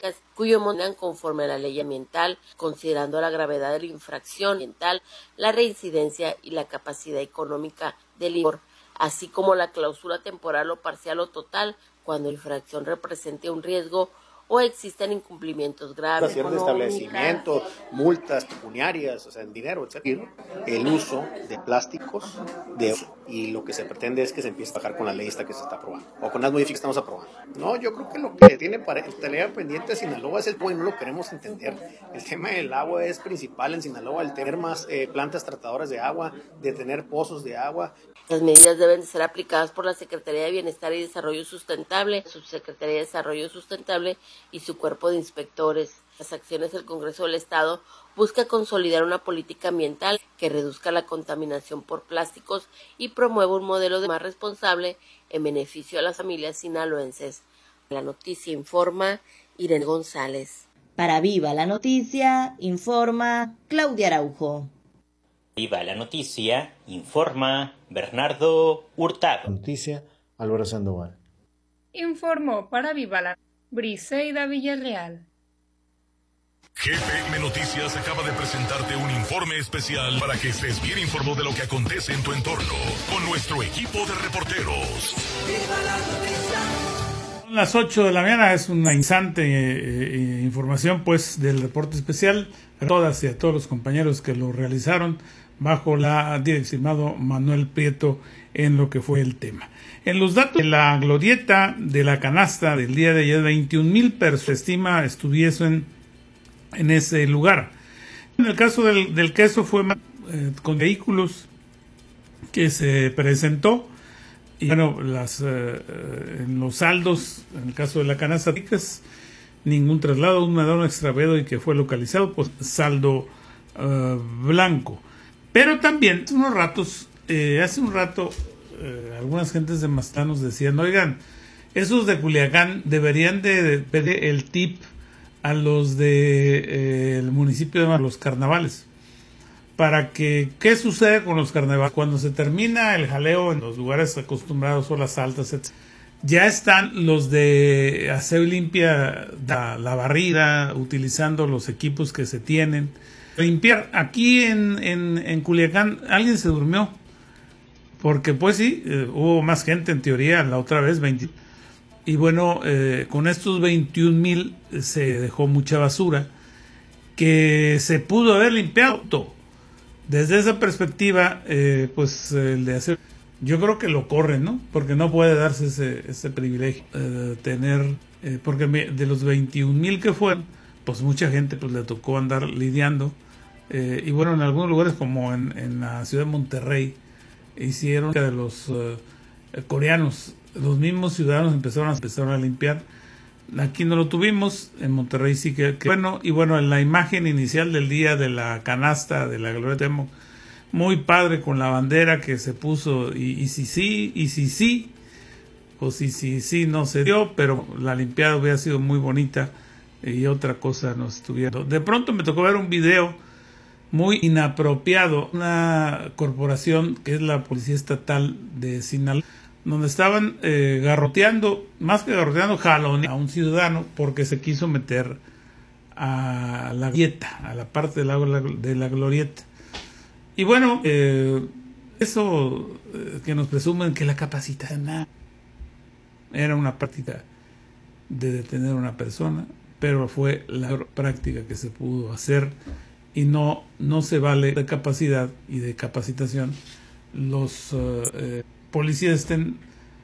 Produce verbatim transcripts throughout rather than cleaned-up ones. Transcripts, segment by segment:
públicas cuyo montan conforme a la ley ambiental, considerando la gravedad de la infracción ambiental, la reincidencia y la capacidad económica del infractor, así como la clausura temporal o parcial o total cuando la infracción represente un riesgo o existen incumplimientos graves. De establecimientos, multas pecuniarias, o sea, en dinero, etcétera. El uso de plásticos de y lo que se pretende es que se empiece a trabajar con la ley esta que se está aprobando o con las modificaciones que estamos aprobando. No, yo creo que lo que tiene para tarea pendiente Sinaloa es el agua y no lo queremos entender. El tema del agua es principal en Sinaloa, el tener más eh, plantas tratadoras de agua, de tener pozos de agua. Las medidas deben de ser aplicadas por la Secretaría de Bienestar y Desarrollo Sustentable, Subsecretaría de Desarrollo Sustentable y su cuerpo de inspectores. Las acciones del Congreso del Estado busca consolidar una política ambiental que reduzca la contaminación por plásticos y promueva un modelo de más responsable en beneficio a las familias sinaloenses. La noticia informa Irene González. Para Viva la Noticia, informa Claudia Araujo. Viva la Noticia, informa Bernardo Hurtado. Noticia, Álvaro Sandoval. Informó para Viva la Briseida Villarreal. G P M Noticias acaba de presentarte un informe especial para que estés bien informado de lo que acontece en tu entorno con nuestro equipo de reporteros. ¡Viva la noticia! Son las ocho de la mañana, es una instante eh, eh, información pues del reporte especial a todas y a todos los compañeros que lo realizaron bajo la dirección de Manuel Prieto en lo que fue el tema. En los datos de la glorieta de la canasta del día de ayer, veintiún mil personas se estima estuviesen en ese lugar. En el caso del, del queso fue eh, con vehículos que se presentó y bueno, las, eh, en los saldos, en el caso de la canasta, ningún traslado, un medallón extraviado y que fue localizado, pues saldo uh, blanco. Pero también, hace unos ratos, eh, hace un rato, eh, algunas gentes de Mazatlán nos decían, oigan, esos de Culiacán deberían de pedir el tip a los de eh, el municipio de los carnavales, para que, ¿qué sucede con los carnavales? Cuando se termina el jaleo en los lugares acostumbrados o las altas, etcétera, ya están los de aseo y limpia, la, la barrida, utilizando los equipos que se tienen. Limpiar. Aquí en, en, en Culiacán alguien se durmió, porque pues sí, eh, hubo más gente en teoría la otra vez, veinte, y bueno, eh, con estos veintiún mil se dejó mucha basura que se pudo haber limpiado todo. Desde esa perspectiva, eh, pues el de hacer, yo creo que lo corren, ¿no? Porque no puede darse ese, ese privilegio eh, de tener, eh, porque de los veintiún mil que fueron, pues mucha gente pues le tocó andar lidiando. Eh, y bueno, en algunos lugares como en, en la ciudad de Monterrey, hicieron de los uh, coreanos, los mismos ciudadanos empezaron a, empezaron a limpiar. Aquí no lo tuvimos, en Monterrey sí que, que bueno. Y bueno, en la imagen inicial del día de la canasta de la Gloria Temo, muy padre con la bandera que se puso, y, y si sí, y si sí, o si sí, sí, no se dio, pero la limpiada hubiera sido muy bonita y otra cosa nos estuviera. De pronto me tocó ver un video muy inapropiado, una corporación que es la Policía Estatal de Sinaloa, donde estaban eh, garroteando, más que garroteando, jaloneando a un ciudadano porque se quiso meter a la glorieta, a la parte de la, de la glorieta. Y bueno, eh, eso eh, que nos presumen que la capacitación era una práctica de detener a una persona, pero fue la práctica que se pudo hacer y no, no se vale de capacidad y de capacitación. Los uh, eh, policías estén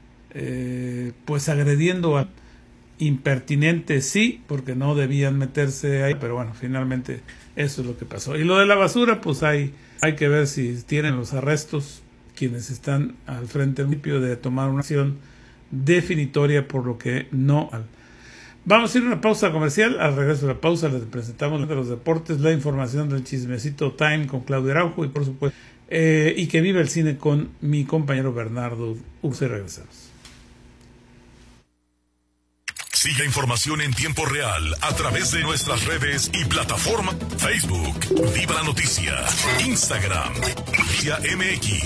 eh, pues agrediendo a impertinentes, sí, porque no debían meterse ahí, pero bueno, finalmente eso es lo que pasó. Y lo de la basura, pues hay, hay que ver si tienen los arrestos quienes están al frente del municipio de tomar una acción definitoria por lo que no. Vamos a ir a una pausa comercial. Al regreso de la pausa les presentamos de los deportes, la información del Chismecito Time con Claudia Araujo y por supuesto eh, y que vive el cine con mi compañero Bernardo Urce. Regresamos. Siga información en tiempo real a través de nuestras redes y plataforma Facebook. Viva la Noticia, Instagram, Noticia M X,